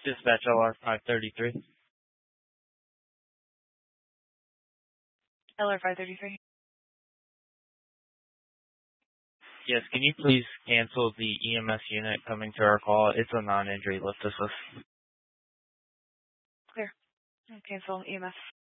Dispatch LR 533. LR 533. Yes, can you please cancel the EMS unit coming to our call? It's a non-injury lift assist. Clear. Cancel EMS.